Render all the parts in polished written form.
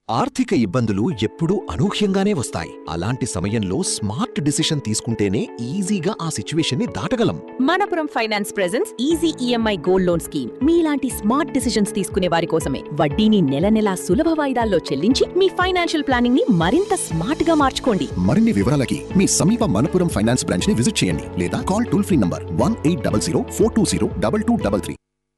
ఆర్థిక ఇబ్బందులు ఎప్పుడూ అనూహ్యంగానే వస్తాయి. అలాంటి సమయంలో స్మార్ట్ డిసిషన్ తీసుకుంటేనే ఈజీగా ఆ సిచ్యువేషన్ని దాటగలం. Manappuram finance presence easy EMI gold loan scheme మీలాంటి స్మార్ట్ డిసిషన్స్ తీసుకునే వారి కోసమే. వడ్డీని నెల నెలా సులభ వాయిదాల్లో చెల్లించి మీ ఫైనాన్షియల్ ప్లానింగ్ ని మరింత స్మార్ట్ గా మార్చుకోండి. మరిన్ని వివరాలకి మీ సమీప మనపురం ఫైనాన్స్ బ్రాంచ్ ని విజిట్ చేయండి లేదా కాల్ టోల్ ఫ్రీ నంబర్ 1800 420 2233.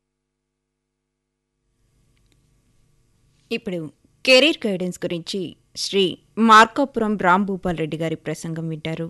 ఇప్పుడు కెరీర్ గైడెన్స్ గురించి శ్రీ మార్కాపురం రాంభూపాల్ రెడ్డి గారి ప్రసంగం వింటారు.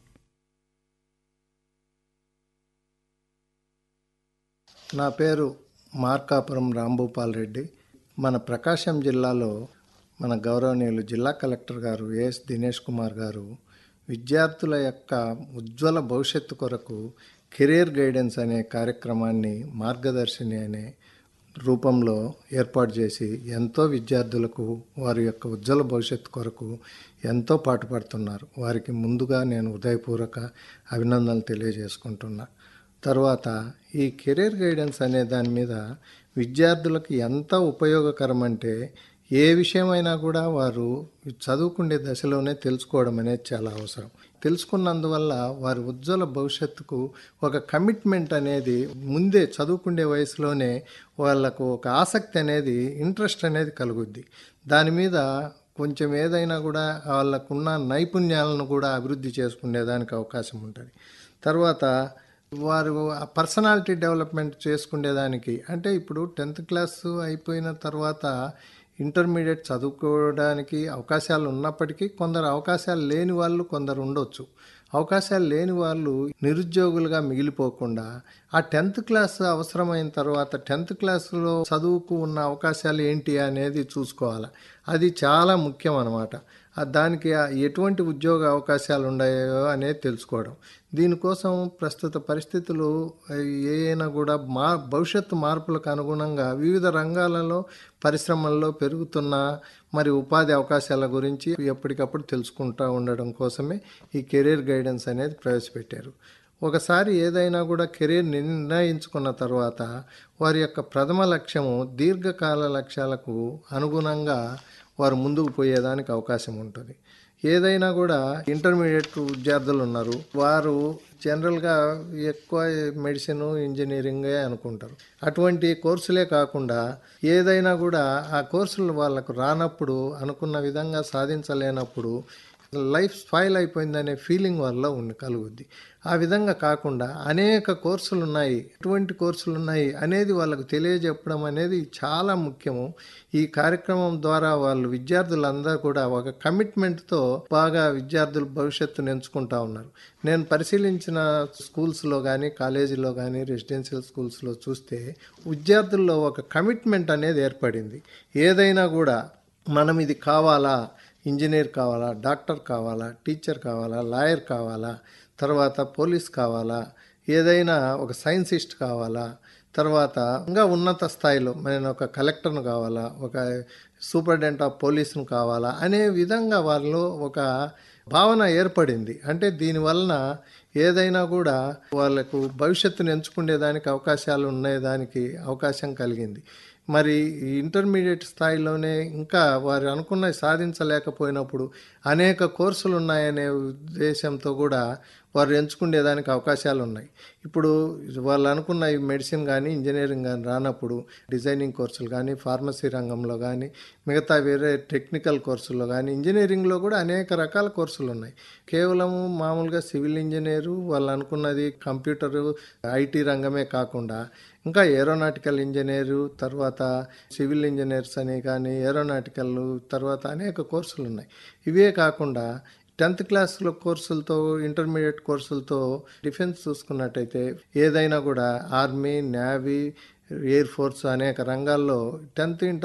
నా పేరు మార్కాపురం రాంభూపాల్ రెడ్డి. మన ప్రకాశం జిల్లాలో మన గౌరవనీయులు జిల్లా కలెక్టర్ గారు ఎస్ దినేష్ కుమార్ గారు విద్యార్థుల యొక్క ఉజ్వల భవిష్యత్తు కొరకు కెరీర్ గైడెన్స్ అనే కార్యక్రమాన్ని మార్గదర్శిని అనే రూపంలో ఏర్పాటు చేసి ఎంతో విద్యార్థులకు వారి యొక్క ఉజ్వల భవిష్యత్తు కొరకు ఎంతో పాటుపడుతున్నారు. వారికి ముందుగా నేను హృదయపూర్వక అభినందనలు తెలియజేసుకుంటున్నా. తర్వాత ఈ కెరీర్ గైడెన్స్ అనే దాని మీద విద్యార్థులకు ఎంత ఉపయోగకరం అంటే ఏ విషయమైనా కూడా వారు చదువుకునే దశలోనే తెలుసుకోవడం అనేది చాలా అవసరం. తెలుసుకున్నందువల్ల వారి ఉజ్వల భవిష్యత్తుకు ఒక కమిట్మెంట్ అనేది ముందే చదువుకునే వయసులోనే వాళ్ళకు ఒక ఆసక్తి అనేది ఇంట్రెస్ట్ అనేది కలుగుద్ది. దాని మీద కొంచెం ఏదైనా కూడా వాళ్ళకున్న నైపుణ్యాలను కూడా అభివృద్ధి చేసుకునేదానికి అవకాశం ఉంటుంది. తర్వాత వారు పర్సనాలిటీ డెవలప్మెంట్ చేసుకునేదానికి అంటే ఇప్పుడు 10th క్లాస్ అయిపోయిన తర్వాత ఇంటర్మీడియట్ చదువుకోవడానికి అవకాశాలు ఉన్నప్పటికీ కొందరు అవకాశాలు లేని వాళ్ళు కొందరు ఉండొచ్చు. అవకాశాలు లేని వాళ్ళు నిరుద్యోగులుగా మిగిలిపోకుండా ఆ 10th క్లాస్ అవసరమైన తర్వాత 10th క్లాస్లో చదువుకు ఉన్న అవకాశాలు ఏంటి అనేది చూసుకోవాలి. అది చాలా ముఖ్యం అన్నమాట. దానికి ఎటువంటి ఉద్యోగ అవకాశాలు ఉన్నాయో అనేది తెలుసుకోవడం. దీనికోసం ప్రస్తుత పరిస్థితులు ఏమైనా కూడా భవిష్యత్తు మార్పులకు అనుగుణంగా వివిధ రంగాలలో పరిశ్రమల్లో పెరుగుతున్న మరి ఉపాధి అవకాశాల గురించి ఎప్పటికప్పుడు తెలుసుకుంటూ ఉండడం కోసమే ఈ కెరీర్ గైడెన్స్ అనేది ప్రవేశపెట్టారు. ఒకసారి ఏదైనా కూడా కెరీర్ నిర్ణయించుకున్న తర్వాత వారి యొక్క ప్రథమ లక్ష్యము దీర్ఘకాల లక్ష్యాలకు అనుగుణంగా వారు ముందుకు పోయేదానికి అవకాశం ఉంటుంది. ఏదైనా కూడా ఇంటర్మీడియట్ విద్యార్థులు ఉన్నారు, వారు జనరల్గా ఎక్కువ మెడిసిన్ ఇంజనీరింగే అనుకుంటారు. అటువంటి కోర్సులే కాకుండా ఏదైనా కూడా ఆ కోర్సులు వాళ్ళకు రానప్పుడు అనుకున్న విధంగా సాధించలేనప్పుడు లైఫ్ స్పాయిల్ అయిపోయిందనే ఫీలింగ్ వల్ల కలుగుద్ది. ఆ విధంగా కాకుండా అనేక కోర్సులు ఉన్నాయి, ఎటువంటి కోర్సులు ఉన్నాయి అనేది వాళ్ళకు తెలియజెప్పడం అనేది చాలా ముఖ్యము. ఈ కార్యక్రమం ద్వారా వాళ్ళు విద్యార్థులందరూ కూడా ఒక కమిట్మెంట్తో బాగా విద్యార్థులు భవిష్యత్తును ఎంచుకుంటా ఉన్నారు. నేను పరిశీలించిన స్కూల్స్లో కానీ కాలేజీలో కానీ రెసిడెన్షియల్ స్కూల్స్లో చూస్తే విద్యార్థుల్లో ఒక కమిట్మెంట్ అనేది ఏర్పడింది. ఏదైనా కూడా మనం ఇది కావాలా, ఇంజనీర్ కావాలా, డాక్టర్ కావాలా, టీచర్ కావాలా, లాయర్ కావాలా, తర్వాత పోలీస్ కావాలా, ఏదైనా ఒక సైన్సిస్ట్ కావాలా, తర్వాత ఇంకా ఉన్నత స్థాయిలో నేను ఒక కలెక్టర్ను కావాలా, ఒక సూపరింటెండెంట్ ఆఫ్ పోలీసును కావాలా అనే విధంగా వాళ్ళలో ఒక భావన ఏర్పడింది. అంటే దీనివలన ఏదైనా కూడా వాళ్ళకు భవిష్యత్తును ఎంచుకునేదానికి అవకాశాలు ఉండేదానికి అవకాశం కలిగింది. మరి ఇంటర్మీడియట్ స్థాయిలోనే ఇంకా వారు అనుకున్నవి సాధించలేకపోయినప్పుడు అనేక కోర్సులు ఉన్నాయనే ఉద్దేశంతో కూడా వారు ఎంచుకునేదానికి అవకాశాలు ఉన్నాయి. ఇప్పుడు వాళ్ళు అనుకున్న ఈ మెడిసిన్ కానీ ఇంజనీరింగ్ కానీ రానప్పుడు డిజైనింగ్ కోర్సులు కానీ ఫార్మసీ రంగంలో కానీ మిగతా వేరే టెక్నికల్ కోర్సుల్లో కానీ ఇంజనీరింగ్లో కూడా అనేక రకాల కోర్సులు ఉన్నాయి. కేవలము మామూలుగా సివిల్ ఇంజనీరు వాళ్ళు అనుకున్నది కంప్యూటరు ఐటీ రంగమే కాకుండా ఇంకా ఏరోనాటికల్ ఇంజనీరు, తర్వాత సివిల్ ఇంజనీర్స్ అని కానీ ఏరోనాటికల్, తర్వాత అనేక కోర్సులు ఉన్నాయి. ఇవే కాకుండా 10th క్లాస్లో కోర్సులతో ఇంటర్మీడియట్ కోర్సులతో డిఫెన్స్ చూసుకున్నట్టయితే ఏదైనా కూడా ఆర్మీ, నేవీ, ఎయిర్ ఫోర్స్ అనేక రంగాల్లో 10th